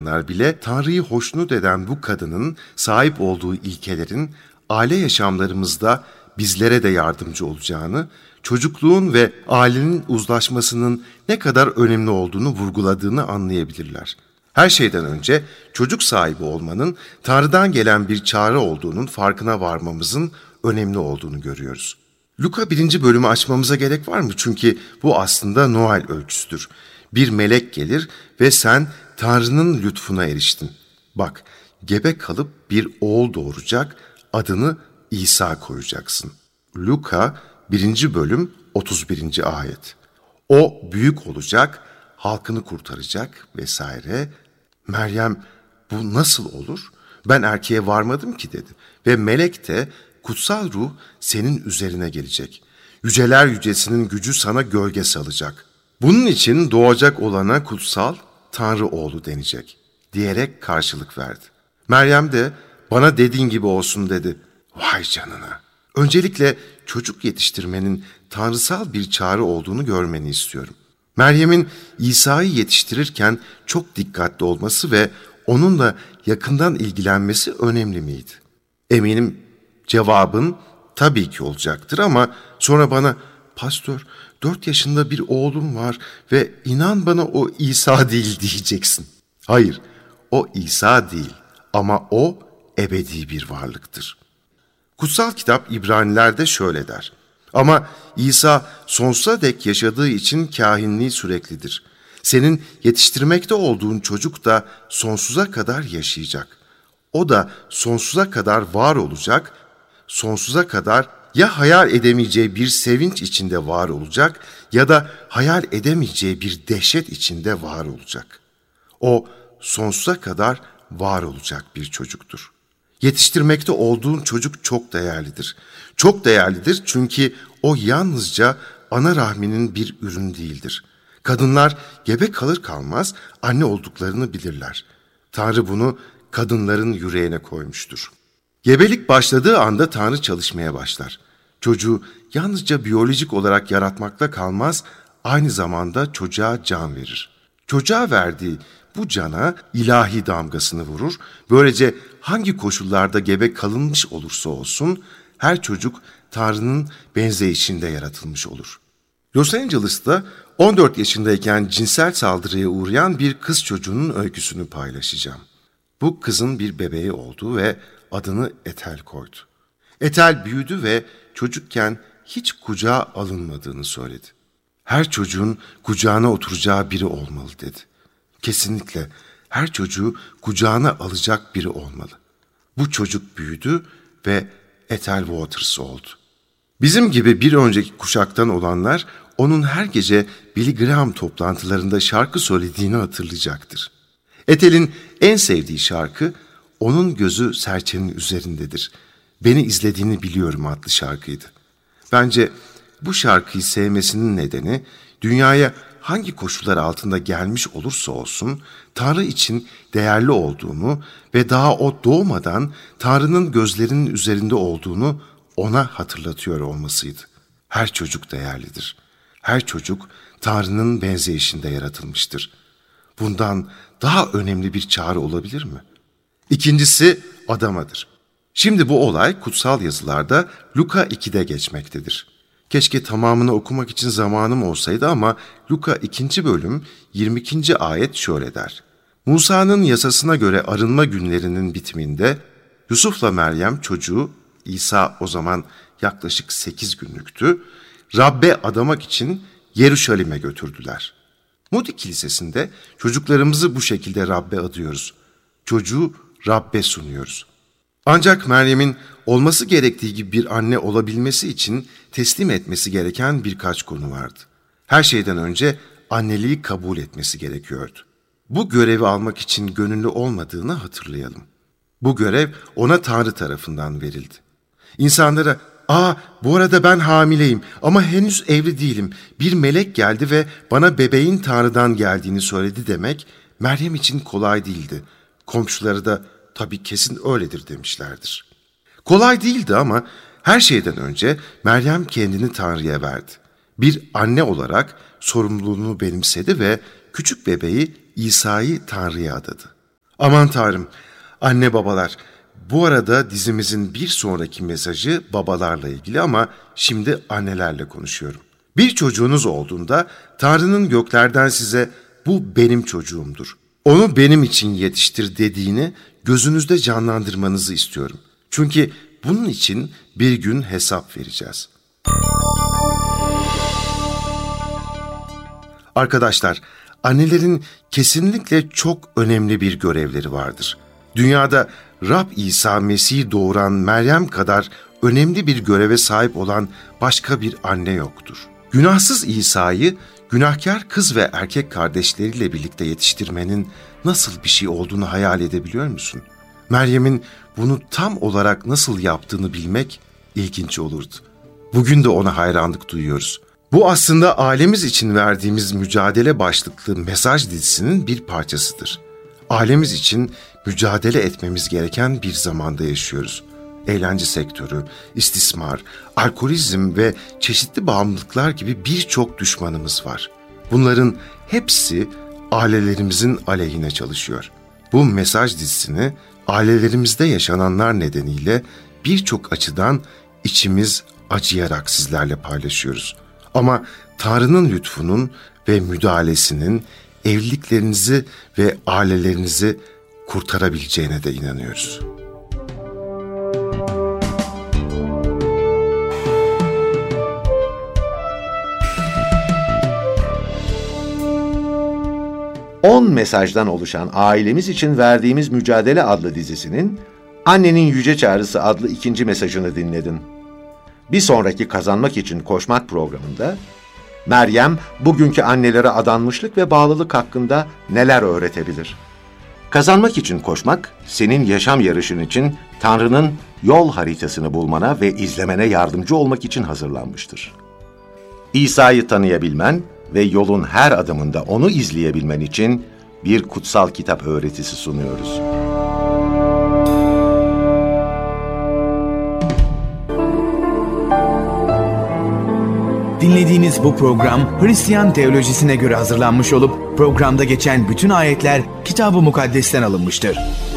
bile Tanrı'yı hoşnut eden bu kadının sahip olduğu ilkelerin aile yaşamlarımızda bizlere de yardımcı olacağını, çocukluğun ve ailenin uzlaşmasının ne kadar önemli olduğunu vurguladığını anlayabilirler. Her şeyden önce çocuk sahibi olmanın Tanrı'dan gelen bir çağrı olduğunun farkına varmamızın önemli olduğunu görüyoruz. Luka 1. bölümü açmamıza gerek var mı? Çünkü bu aslında Noel öyküsüdür. Bir melek gelir ve sen Tanrı'nın lütfuna eriştin. Bak, gebe kalıp bir oğul doğuracak, adını İsa koyacaksın. Luka 1. bölüm 31. ayet. O büyük olacak, halkını kurtaracak vesaire. Meryem, bu nasıl olur? Ben erkeğe varmadım ki dedi. Ve melek de, kutsal ruh senin üzerine gelecek. Yüceler yücesinin gücü sana gölge salacak. Bunun için doğacak olana kutsal Tanrı oğlu denecek diyerek karşılık verdi. Meryem de bana dediğin gibi olsun dedi. Vay canına. Öncelikle çocuk yetiştirmenin tanrısal bir çağrı olduğunu görmeni istiyorum. Meryem'in İsa'yı yetiştirirken çok dikkatli olması ve onunla yakından ilgilenmesi önemli miydi? Eminim cevabın tabii ki olacaktır ama sonra bana, pastör 4 yaşında bir oğlum var ve inan bana o İsa değil diyeceksin. Hayır, o İsa değil ama o ebedi bir varlıktır. Kutsal kitap İbraniler'de şöyle der. Ama İsa sonsuza dek yaşadığı için kâhinliği süreklidir. Senin yetiştirmekte olduğun çocuk da sonsuza kadar yaşayacak. O da sonsuza kadar var olacak, sonsuza kadar ya hayal edemeyeceği bir sevinç içinde var olacak ya da hayal edemeyeceği bir dehşet içinde var olacak. O sonsuza kadar var olacak bir çocuktur. Yetiştirmekte olduğun çocuk çok değerlidir. Çok değerlidir çünkü o yalnızca ana rahminin bir ürünü değildir. Kadınlar gebe kalır kalmaz anne olduklarını bilirler. Tanrı bunu kadınların yüreğine koymuştur. Gebelik başladığı anda Tanrı çalışmaya başlar. Çocuğu yalnızca biyolojik olarak yaratmakla kalmaz, aynı zamanda çocuğa can verir. Çocuğa verdiği bu cana ilahi damgasını vurur. Böylece hangi koşullarda gebe kalınmış olursa olsun her çocuk Tanrı'nın benzeyişinde yaratılmış olur. Los Angeles'ta 14 yaşındayken cinsel saldırıya uğrayan bir kız çocuğunun öyküsünü paylaşacağım. Bu kızın bir bebeği oldu ve adını Ethel koydu. Ethel büyüdü ve çocukken hiç kucağa alınmadığını söyledi. Her çocuğun kucağına oturacağı biri olmalı dedi. Kesinlikle her çocuğu kucağına alacak biri olmalı. Bu çocuk büyüdü ve Ethel Waters oldu. Bizim gibi bir önceki kuşaktan olanlar onun her gece Billy Graham toplantılarında şarkı söylediğini hatırlayacaktır. Ethel'in en sevdiği şarkı "Onun gözü serçenin üzerindedir. Beni izlediğini biliyorum" adlı şarkıydı. Bence bu şarkıyı sevmesinin nedeni dünyaya hangi koşullar altında gelmiş olursa olsun Tanrı için değerli olduğunu ve daha o doğmadan Tanrı'nın gözlerinin üzerinde olduğunu ona hatırlatıyor olmasıydı. Her çocuk değerlidir. Her çocuk Tanrı'nın benzeyişinde yaratılmıştır. Bundan daha önemli bir çağrı olabilir mi? İkincisi Adama'dır. Şimdi bu olay kutsal yazılarda Luka 2'de geçmektedir. Keşke tamamını okumak için zamanım olsaydı ama Luka 2. bölüm 22. ayet şöyle der. Musa'nın yasasına göre arınma günlerinin bitiminde Yusuf'la Meryem çocuğu, İsa o zaman yaklaşık 8 günlüktü, Rabbe adamak için Yeruşalim'e götürdüler. Moody Kilisesi'nde çocuklarımızı bu şekilde Rabbe adıyoruz. Çocuğu Rabbe sunuyoruz. Ancak Meryem'in olması gerektiği gibi bir anne olabilmesi için teslim etmesi gereken birkaç konu vardı. Her şeyden önce anneliği kabul etmesi gerekiyordu. Bu görevi almak için gönüllü olmadığını hatırlayalım. Bu görev ona Tanrı tarafından verildi. İnsanlara, bu arada ben hamileyim ama henüz evli değilim. Bir melek geldi ve bana bebeğin Tanrı'dan geldiğini söyledi" demek Meryem için kolay değildi. Komşuları da tabii kesin öyledir demişlerdir. Kolay değildi ama her şeyden önce Meryem kendini Tanrı'ya verdi. Bir anne olarak sorumluluğunu benimsedi ve küçük bebeği İsa'yı Tanrı'ya adadı. Aman Tanrım, anne babalar. Bu arada dizimizin bir sonraki mesajı babalarla ilgili ama şimdi annelerle konuşuyorum. Bir çocuğunuz olduğunda Tanrı'nın göklerden size bu benim çocuğumdur, onu benim için yetiştir dediğini gözünüzde canlandırmanızı istiyorum. Çünkü bunun için bir gün hesap vereceğiz. Arkadaşlar, annelerin kesinlikle çok önemli bir görevleri vardır. Dünyada Rab İsa Mesih'i doğuran Meryem kadar önemli bir göreve sahip olan başka bir anne yoktur. Günahsız İsa'yı günahkar kız ve erkek kardeşleriyle birlikte yetiştirmenin nasıl bir şey olduğunu hayal edebiliyor musun? Meryem'in bunu tam olarak nasıl yaptığını bilmek ilginç olurdu. Bugün de ona hayranlık duyuyoruz. Bu aslında ailemiz için verdiğimiz mücadele başlıklı mesaj dizisinin bir parçasıdır. Ailemiz için mücadele etmemiz gereken bir zamanda yaşıyoruz. Eğlence sektörü, istismar, alkolizm ve çeşitli bağımlılıklar gibi birçok düşmanımız var. Bunların hepsi ailelerimizin aleyhine çalışıyor. Bu mesaj dizisini ailelerimizde yaşananlar nedeniyle birçok açıdan içimiz acıyarak sizlerle paylaşıyoruz. Ama Tanrı'nın lütfunun ve müdahalesinin evliliklerinizi ve ailelerinizi kurtarabileceğine de inanıyoruz. On mesajdan oluşan Ailemiz için Verdiğimiz Mücadele adlı dizisinin Annenin Yüce Çağrısı adlı ikinci mesajını dinledin. Bir sonraki Kazanmak için Koşmak programında Meryem bugünkü annelere adanmışlık ve bağlılık hakkında neler öğretebilir? Kazanmak için Koşmak, senin yaşam yarışın için Tanrı'nın yol haritasını bulmana ve izlemene yardımcı olmak için hazırlanmıştır. İsa'yı tanıyabilmen ve yolun her adımında onu izleyebilmen için bir kutsal kitap öğretisi sunuyoruz. Dinlediğiniz bu program Hristiyan teolojisine göre hazırlanmış olup programda geçen bütün ayetler Kitab-ı Mukaddes'ten alınmıştır.